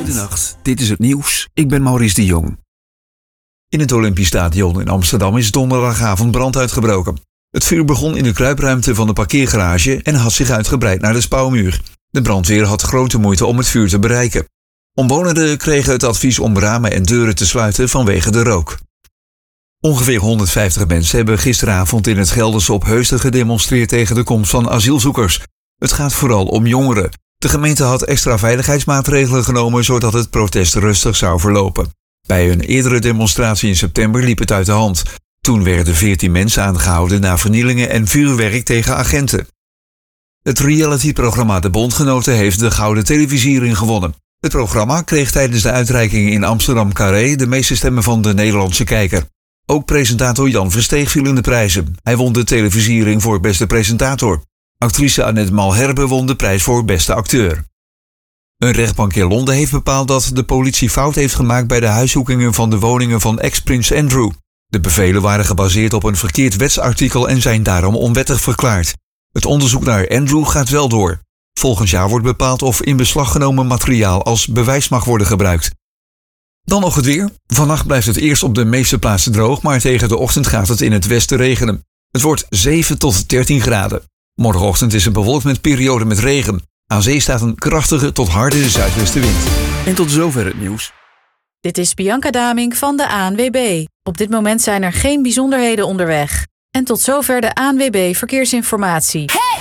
Goedenacht, dit is het nieuws. Ik ben Maurice de Jong. In het Olympisch Stadion in Amsterdam is donderdagavond brand uitgebroken. Het vuur begon in de kruipruimte van de parkeergarage en had zich uitgebreid naar de spouwmuur. De brandweer had grote moeite om het vuur te bereiken. Omwonenden kregen het advies om ramen en deuren te sluiten vanwege de rook. Ongeveer 150 mensen hebben gisteravond in het Gelderse Opheusden gedemonstreerd tegen de komst van asielzoekers. Het gaat vooral om jongeren. De gemeente had extra veiligheidsmaatregelen genomen zodat het protest rustig zou verlopen. Bij een eerdere demonstratie in september liep het uit de hand. Toen werden 14 mensen aangehouden na vernielingen en vuurwerk tegen agenten. Het realityprogramma De Bondgenoten heeft de Gouden Televisiering gewonnen. Het programma kreeg tijdens de uitreiking in Amsterdam Carré de meeste stemmen van de Nederlandse kijker. Ook presentator Jan Versteeg viel in de prijzen. Hij won de televisiering voor beste presentator. Actrice Annette Malherbe won de prijs voor beste acteur. Een rechtbank in Londen heeft bepaald dat de politie fout heeft gemaakt bij de huiszoekingen van de woningen van ex-prins Andrew. De bevelen waren gebaseerd op een verkeerd wetsartikel en zijn daarom onwettig verklaard. Het onderzoek naar Andrew gaat wel door. Volgend jaar wordt bepaald of in beslag genomen materiaal als bewijs mag worden gebruikt. Dan nog het weer. Vannacht blijft het eerst op de meeste plaatsen droog, maar tegen de ochtend gaat het in het westen regenen. Het wordt 7 tot 13 graden. Morgenochtend is het bewolkt met perioden met regen. Aan zee staat een krachtige tot harde zuidwestenwind. En tot zover het nieuws. Dit is Bianca Damink van de ANWB. Op dit moment zijn er geen bijzonderheden onderweg. En tot zover de ANWB Verkeersinformatie.